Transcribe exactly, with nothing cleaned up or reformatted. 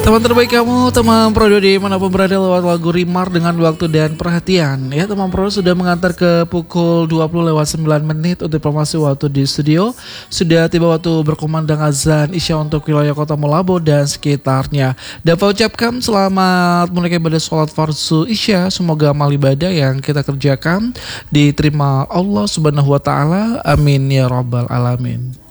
Teman terbaik kamu, teman Prodo dimanapun berada lewat lagu Rimar dengan waktu dan perhatian. Ya teman Prodo sudah mengantar ke pukul dua puluh lewat sembilan menit untuk informasi waktu di studio. Sudah tiba waktu berkumandang azan Isya untuk wilayah kota Malabo dan sekitarnya. Dapat ucapkan selamat menunaikan ibadah sholat fardu Isya. Semoga amal ibadah yang kita kerjakan diterima Allah Subhanahu wa taala. Amin ya rabbal alamin.